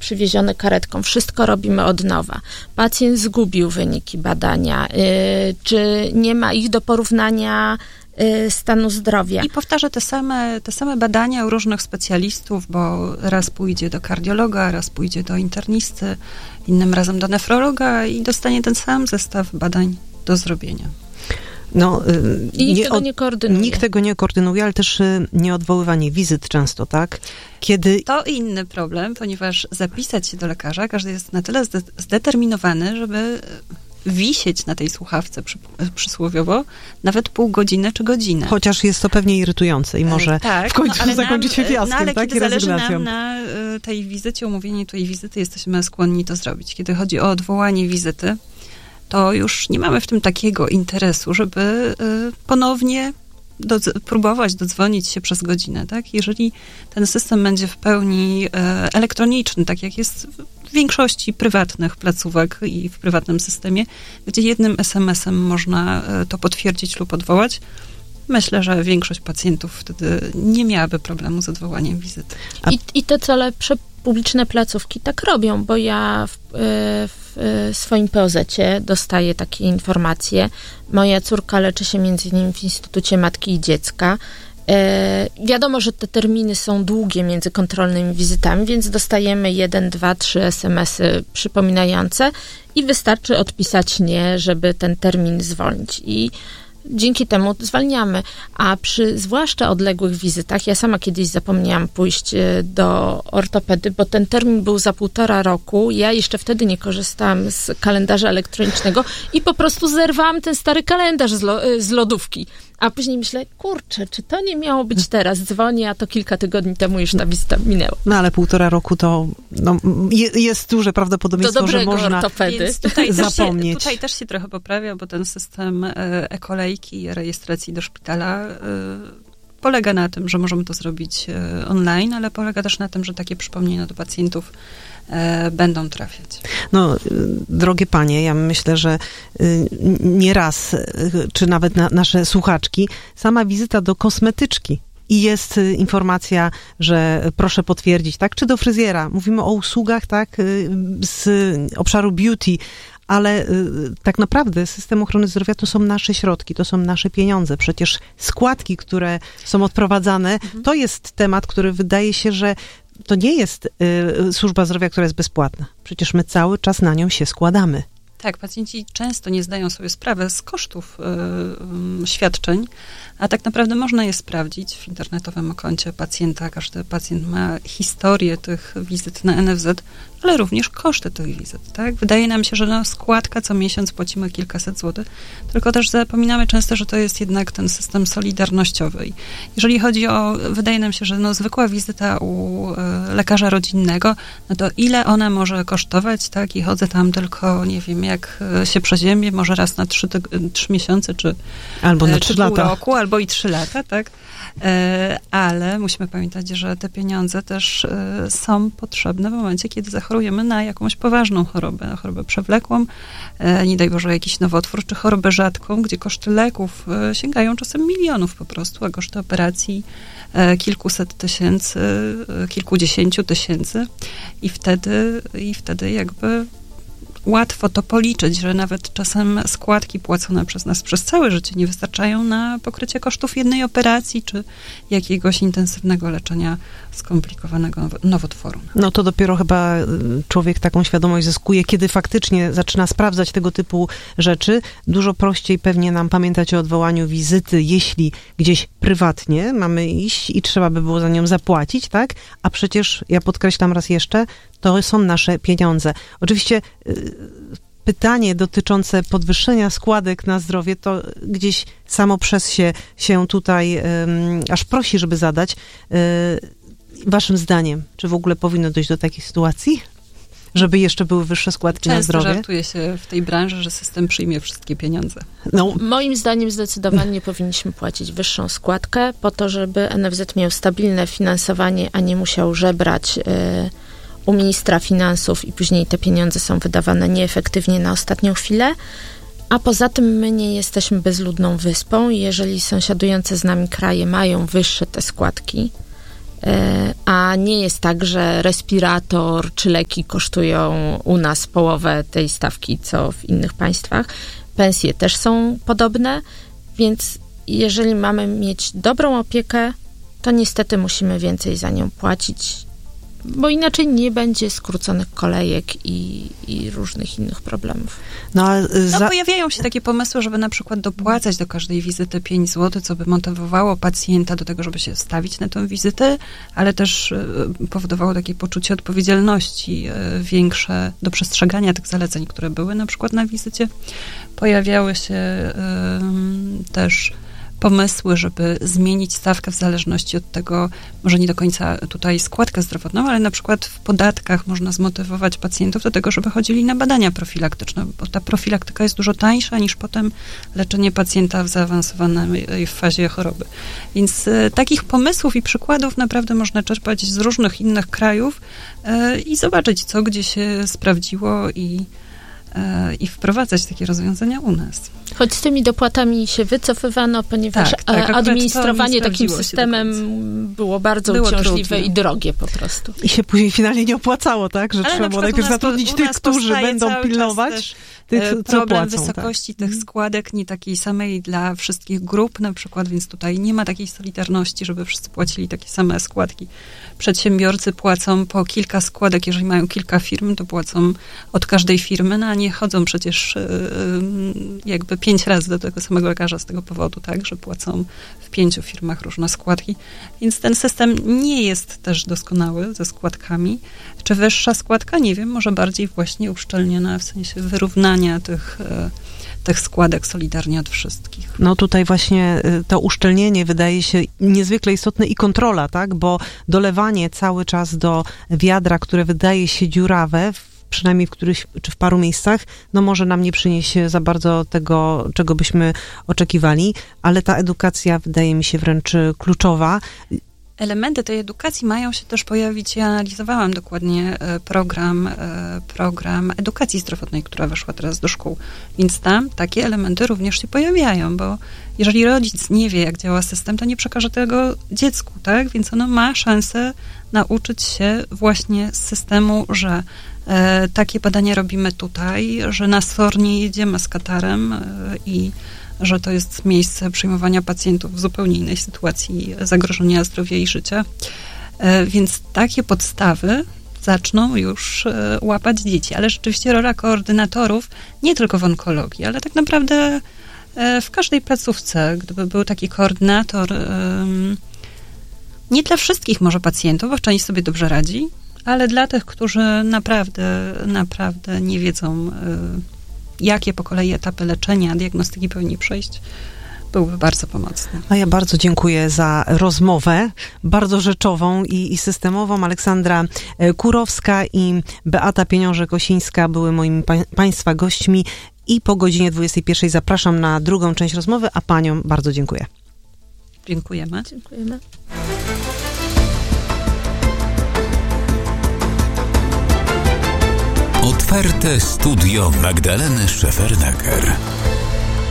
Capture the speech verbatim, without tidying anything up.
przywiezione karetką. Wszystko robimy od nowa. Pacjent zgubił wyniki badania, czy nie ma ich do porównania stanu zdrowia. I powtarza te same, te same badania u różnych specjalistów, bo raz pójdzie do kardiologa, raz pójdzie do internisty, innym razem do nefrologa i dostanie ten sam zestaw badań do zrobienia. No, I nikt nie, tego nie koordynuje. Nikt tego nie koordynuje, ale też nieodwoływanie wizyt często, tak? Kiedy... To inny problem, ponieważ zapisać się do lekarza, każdy jest na tyle zdeterminowany, żeby wisieć na tej słuchawce przy, przysłowiowo nawet pół godziny czy godzinę. Chociaż jest to pewnie irytujące i może tak, w końcu no, zakończyć się fiaskiem, no, ale tak? Kiedy I zależy rezygnacją. nam na y, tej wizycie, umówieniu tej wizyty, jesteśmy skłonni to zrobić. Kiedy chodzi o odwołanie wizyty, to już nie mamy w tym takiego interesu, żeby y, ponownie do, próbować dodzwonić się przez godzinę, tak? Jeżeli ten system będzie w pełni y, elektroniczny, tak jak jest w większości prywatnych placówek i w prywatnym systemie, gdzie jednym es em esem można y, to potwierdzić lub odwołać, myślę, że większość pacjentów wtedy nie miałaby problemu z odwołaniem wizyty. A... I, I te cele publiczne placówki tak robią, bo ja w, w swoim P O zecie dostaję takie informacje. Moja córka leczy się między innymi w Instytucie Matki i Dziecka. E, wiadomo, że te terminy są długie między kontrolnymi wizytami, więc dostajemy jeden, dwa, trzy es em esy przypominające i wystarczy odpisać nie, żeby ten termin zwolnić. I dzięki temu zwalniamy. A przy zwłaszcza odległych wizytach, ja sama kiedyś zapomniałam pójść do ortopedy, bo ten termin był za półtora roku. Ja jeszcze wtedy nie korzystałam z kalendarza elektronicznego i po prostu zerwałam ten stary kalendarz z, lo, z lodówki. A później myślę, kurczę, czy to nie miało być teraz? Dzwonię, a to kilka tygodni temu już ta wizyta minęła. No ale półtora roku to no, jest duże prawdopodobieństwo, że można ortopedy. Tutaj zapomnieć. Też się, tutaj też się trochę poprawia, bo ten system e-kolejki i rejestracji do szpitala e, polega na tym, że możemy to zrobić e, online, ale polega też na tym, że takie przypomnienia do pacjentów e, będą trafiać. No, drogie panie, ja myślę, że nieraz, czy nawet na, nasze słuchaczki, sama wizyta do kosmetyczki i jest informacja, że proszę potwierdzić, tak? Czy do fryzjera. Mówimy o usługach, tak? Z obszaru beauty, ale tak naprawdę system ochrony zdrowia to są nasze środki, to są nasze pieniądze. Przecież składki, które są odprowadzane, mhm. to jest temat, który wydaje się, że to nie jest y, służba zdrowia, która jest bezpłatna. Przecież my cały czas na nią się składamy. Tak, pacjenci często nie zdają sobie sprawy z kosztów y, y, świadczeń, a tak naprawdę można je sprawdzić w internetowym koncie pacjenta. Każdy pacjent ma historię tych wizyt na en ef zet, ale również koszty tych wizyt, tak? Wydaje nam się, że no, składka co miesiąc płacimy kilkaset złotych, tylko też zapominamy często, że to jest jednak ten system solidarnościowy. I jeżeli chodzi o, wydaje nam się, że no, zwykła wizyta u y, lekarza rodzinnego, no to ile ona może kosztować, tak? I chodzę tam tylko, nie wiem, jak się przeziębię, może raz na trzy, tyg- trzy miesiące, czy albo na czy trzy pół lata. roku, albo i trzy lata, tak? E, ale musimy pamiętać, że te pieniądze też e, są potrzebne w momencie, kiedy zachorujemy na jakąś poważną chorobę, chorobę przewlekłą, e, nie daj Boże jakiś nowotwór, czy chorobę rzadką, gdzie koszty leków e, sięgają czasem milionów po prostu, a koszty operacji e, kilkuset tysięcy, e, kilkudziesięciu tysięcy i wtedy, i wtedy jakby łatwo to policzyć, że nawet czasem składki płacone przez nas przez całe życie nie wystarczają na pokrycie kosztów jednej operacji, czy jakiegoś intensywnego leczenia skomplikowanego nowotworu. No to dopiero chyba człowiek taką świadomość zyskuje, kiedy faktycznie zaczyna sprawdzać tego typu rzeczy. Dużo prościej pewnie nam pamiętać o odwołaniu wizyty, jeśli gdzieś prywatnie mamy iść i trzeba by było za nią zapłacić, tak? A przecież, ja podkreślam raz jeszcze, to są nasze pieniądze. Oczywiście y, pytanie dotyczące podwyższenia składek na zdrowie, to gdzieś samo przez się, się tutaj y, aż prosi, żeby zadać. Y, waszym zdaniem, czy w ogóle powinno dojść do takiej sytuacji? Żeby jeszcze były wyższe składki Często na zdrowie? żartuje się w tej branży, że system przyjmie wszystkie pieniądze. No. Moim zdaniem zdecydowanie powinniśmy płacić wyższą składkę po to, żeby en ef zet miał stabilne finansowanie, a nie musiał żebrać y, u ministra finansów i później te pieniądze są wydawane nieefektywnie na ostatnią chwilę. A poza tym my nie jesteśmy bezludną wyspą i jeżeli sąsiadujące z nami kraje mają wyższe te składki, A nie jest tak, że respirator czy leki kosztują u nas połowę tej stawki, co w innych państwach. Pensje też są podobne, więc jeżeli mamy mieć dobrą opiekę, to niestety musimy więcej za nią płacić, bo inaczej nie będzie skróconych kolejek i, i różnych innych problemów. No, za... no pojawiają się takie pomysły, żeby na przykład dopłacać do każdej wizyty pięć złotych, co by motywowało pacjenta do tego, żeby się stawić na tę wizytę, ale też powodowało takie poczucie odpowiedzialności większe do przestrzegania tych zaleceń, które były na przykład na wizycie. Pojawiały się um, też pomysły, żeby zmienić stawkę w zależności od tego, może nie do końca tutaj składkę zdrowotną, ale na przykład w podatkach można zmotywować pacjentów do tego, żeby chodzili na badania profilaktyczne, bo ta profilaktyka jest dużo tańsza niż potem leczenie pacjenta w zaawansowanej fazie choroby. Więc e, takich pomysłów i przykładów naprawdę można czerpać z różnych innych krajów e, i zobaczyć, co gdzie się sprawdziło i i wprowadzać takie rozwiązania u nas. Choć z tymi dopłatami się wycofywano, ponieważ tak, tak, administrowanie takim systemem było bardzo było uciążliwe trudne i drogie po prostu. I się później finalnie nie opłacało, tak? Że ale trzeba było najpierw zatrudnić tych, którzy będą pilnować tych, co problem płacą. wysokości tak. tych składek, nie takiej samej dla wszystkich grup na przykład, więc tutaj nie ma takiej solidarności, żeby wszyscy płacili takie same składki. Przedsiębiorcy płacą po kilka składek, jeżeli mają kilka firm, to płacą od każdej firmy, no a nie chodzą przecież jakby pięć razy do tego samego lekarza z tego powodu, tak, że płacą w pięciu firmach różne składki. Więc ten system nie jest też doskonały ze składkami. Czy wyższa składka? Nie wiem, może bardziej właśnie uszczelniona w sensie wyrównania tych, tych składek solidarnie od wszystkich. No tutaj właśnie to uszczelnienie wydaje się niezwykle istotne i kontrola, tak, bo dolewanie cały czas do wiadra, które wydaje się dziurawe, przynajmniej w których, czy w paru miejscach, no może nam nie przyniesie za bardzo tego, czego byśmy oczekiwali, ale ta edukacja wydaje mi się wręcz kluczowa. Elementy tej edukacji mają się też pojawić. Ja analizowałam dokładnie program, program edukacji zdrowotnej, która weszła teraz do szkół. Więc tam takie elementy również się pojawiają, bo jeżeli rodzic nie wie, jak działa system, to nie przekaże tego dziecku, tak? Więc ono ma szansę nauczyć się właśnie z systemu, że e, takie badania robimy tutaj, że na SOR nie jedziemy z katarem e, i że to jest miejsce przyjmowania pacjentów w zupełnie innej sytuacji zagrożenia zdrowia i życia. E, więc takie podstawy zaczną już e, łapać dzieci. Ale rzeczywiście rola koordynatorów, nie tylko w onkologii, ale tak naprawdę e, w każdej placówce, gdyby był taki koordynator, e, nie dla wszystkich może pacjentów, bo część sobie dobrze radzi, ale dla tych, którzy naprawdę, naprawdę nie wiedzą, jakie po kolei etapy leczenia, diagnostyki powinni przejść, byłby bardzo pomocny. A ja bardzo dziękuję za rozmowę, bardzo rzeczową i, i systemową. Aleksandra Kurowska i Beata Pieniążek-Osińska były moimi pa- Państwa gośćmi i po godzinie dwudziestej pierwszej zapraszam na drugą część rozmowy, a Paniom bardzo dziękuję. Dziękujemy. Dziękujemy. Otwarte studio Magdaleny Szefernaker.